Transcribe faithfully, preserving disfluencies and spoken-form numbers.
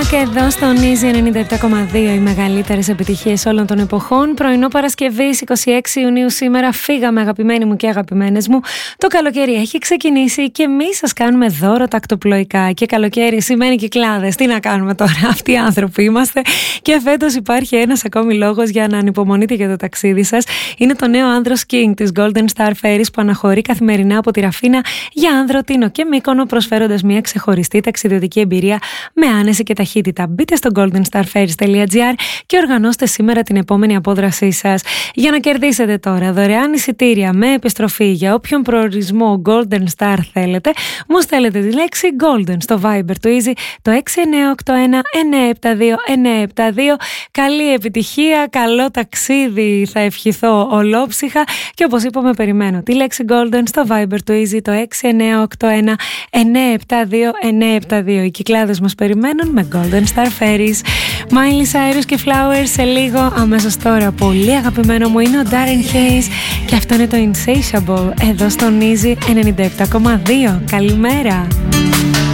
εδώ στον Easy ενενήντα επτά κόμμα δύο, οι μεγαλύτερες επιτυχίες όλων των εποχών. Πρωινό Παρασκευής είκοσι έξι Ιουνίου σήμερα. Φύγαμε, αγαπημένοι μου και αγαπημένες μου. Το καλοκαίρι έχει ξεκινήσει και εμείς σας κάνουμε δώρο τακτοπλοϊκά. Και καλοκαίρι σημαίνει Κυκλάδες. Τι να κάνουμε τώρα, αυτοί οι άνθρωποι είμαστε. Και φέτος υπάρχει ένας ακόμη λόγος για να ανυπομονείτε για το ταξίδι σας. Είναι το νέο άνδρος King της Golden Star Ferries που αναχωρεί καθημερινά από τη Ραφίνα για Άνδρο, Τίνο και Μύκονο, προσφέροντας μια ξεχωριστή ταξιδιωτική εμπειρία με άνεση και ταχύτητα. Μπείτε στο golden star ferries dot gr και οργανώστε σήμερα την επόμενη απόδρασή σας. Για να κερδίσετε τώρα δωρεάν εισιτήρια με επιστροφή για όποιον προορισμό Golden Star θέλετε, μου στέλνετε τη λέξη Golden στο Viber του Easy το έξι εννιά οκτώ ένα εννιά επτά δύο εννιά επτά δύο. Καλή επιτυχία, καλό ταξίδι, θα ευχηθώ ολόψυχα και όπως είπαμε περιμένω τη λέξη Golden στο Viber του Easy το έξι εννιά οκτώ ένα εννιά επτά δύο εννιά επτά δύο. Οι Κυκλάδες μας περιμένουν με Golden Star Ferries. Miley Cyrus και Flowers σε λίγο, αμέσως τώρα. Πολύ αγαπημένο μου είναι ο Darren Hayes και αυτό είναι το Insatiable εδώ στον Easy ενενήντα επτά κόμμα δύο. Καλημέρα.